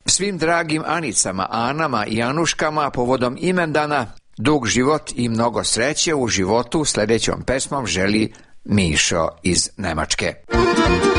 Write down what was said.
Svim dragim Anicama, Anama i Anuškama povodom imendana dug život i mnogo sreće u životu. Sljedećom pesmom želi Mišo iz Nemačke.